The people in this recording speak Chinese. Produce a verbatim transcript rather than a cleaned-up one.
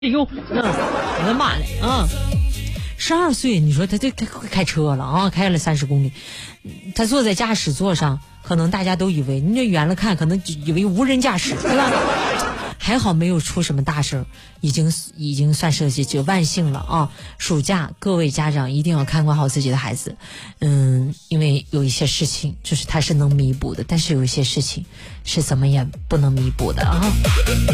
哎呦，我的妈嘞啊！十二岁，你说他这他会开车了啊，开了三十公里，他坐在驾驶座上，可能大家都以为，你这远了看，可能以为无人驾驶，对吧？还好没有出什么大事，已经已经算是就万幸了啊！暑假各位家长一定要看管好自己的孩子，嗯，因为有一些事情就是他是能弥补的，但是有一些事情是怎么也不能弥补的啊。